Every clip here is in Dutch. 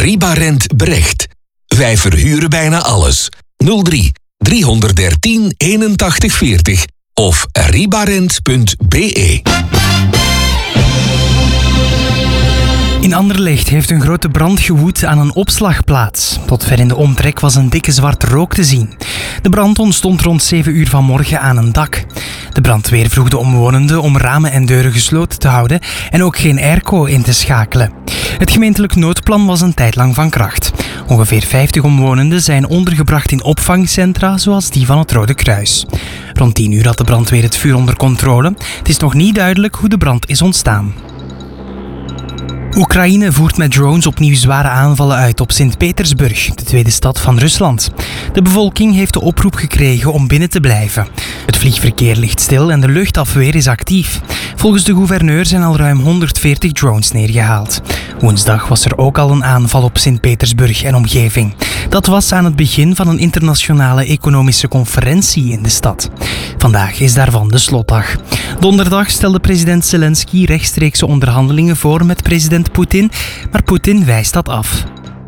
Ribarent Brecht. Wij verhuren bijna alles. 03 313 81 40 of ribarent.be. In Anderlecht heeft een grote brand gewoed aan een opslagplaats. Tot ver in de omtrek was een dikke zwarte rook te zien. De brand ontstond rond 7 uur vanmorgen aan een dak. De brandweer vroeg de omwonenden om ramen en deuren gesloten te houden en ook geen airco in te schakelen. Het gemeentelijk noodplan was een tijd lang van kracht. Ongeveer 50 omwonenden zijn ondergebracht in opvangcentra zoals die van het Rode Kruis. Rond 10 uur had de brandweer het vuur onder controle. Het is nog niet duidelijk hoe de brand is ontstaan. Oekraïne voert met drones opnieuw zware aanvallen uit op Sint-Petersburg, de tweede stad van Rusland. De bevolking heeft de oproep gekregen om binnen te blijven. Het vliegverkeer ligt stil en de luchtafweer is actief. Volgens de gouverneur zijn al ruim 140 drones neergehaald. Woensdag was er ook al een aanval op Sint-Petersburg en omgeving. Dat was aan het begin van een internationale economische conferentie in de stad. Vandaag is daarvan de slotdag. Donderdag stelde president Zelensky rechtstreekse onderhandelingen voor met president Poetin, maar Poetin wijst dat af.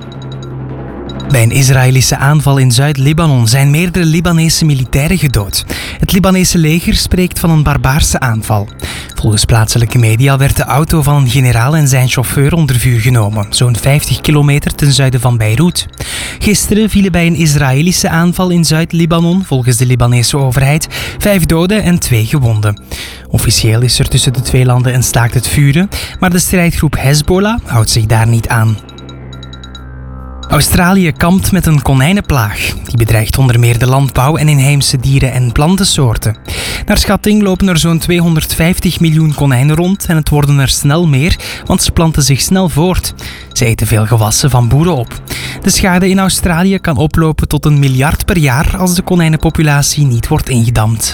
Bij een Israëlische aanval in Zuid-Libanon zijn meerdere Libanese militairen gedood. Het Libanese leger spreekt van een barbaarse aanval. Volgens plaatselijke media werd de auto van een generaal en zijn chauffeur onder vuur genomen, zo'n 50 kilometer ten zuiden van Beirut. Gisteren vielen bij een Israëlische aanval in Zuid-Libanon, volgens de Libanese overheid, 5 doden en 2 gewonden. Officieel is er tussen de twee landen een staakt het vuren, maar de strijdgroep Hezbollah houdt zich daar niet aan. Australië kampt met een konijnenplaag. Die bedreigt onder meer de landbouw en inheemse dieren- en plantensoorten. Naar schatting lopen er zo'n 250 miljoen konijnen rond en het worden er snel meer, want ze planten zich snel voort. Ze eten veel gewassen van boeren op. De schade in Australië kan oplopen tot 1 miljard per jaar als de konijnenpopulatie niet wordt ingedamd.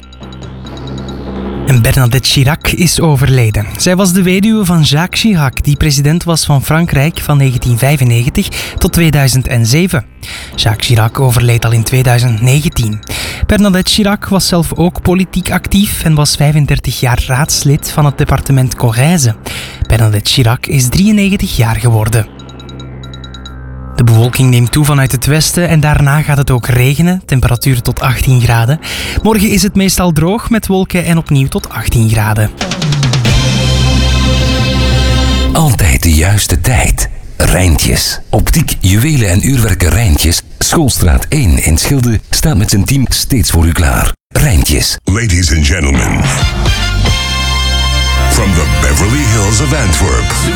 En Bernadette Chirac is overleden. Zij was de weduwe van Jacques Chirac, die president was van Frankrijk van 1995 tot 2007. Jacques Chirac overleed al in 2019. Bernadette Chirac was zelf ook politiek actief en was 35 jaar raadslid van het departement Corrèze. Bernadette Chirac is 93 jaar geworden. De bewolking neemt toe vanuit het westen en daarna gaat het ook regenen, temperatuur tot 18 graden. Morgen is het meestal droog met wolken en opnieuw tot 18 graden. Altijd de juiste tijd. Rijntjes. Optiek, juwelen en uurwerken Rijntjes. Schoolstraat 1 in Schilde staat met zijn team steeds voor u klaar. Rijntjes. Ladies and gentlemen, from the Beverly Hills of Antwerp.